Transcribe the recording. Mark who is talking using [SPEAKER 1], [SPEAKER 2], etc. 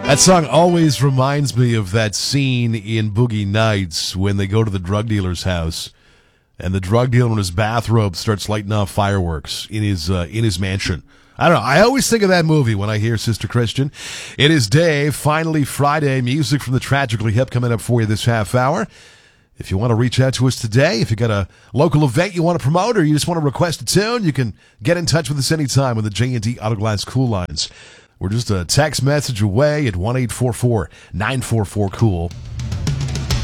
[SPEAKER 1] That song always reminds me of that scene in Boogie Nights when they go to the drug dealer's house and the drug dealer in his bathrobe starts lighting off fireworks in his mansion. I don't know. I always think of that movie when I hear Sister Christian. It is Dave, finally Friday. Music from the Tragically Hip coming up for you this half hour. If you want to reach out to us today, if you got a local event you want to promote or you just want to request a tune, you can get in touch with us anytime with the J&D Auto Glass Cool Lines. We're just a text message away at 1-844-944-COOL.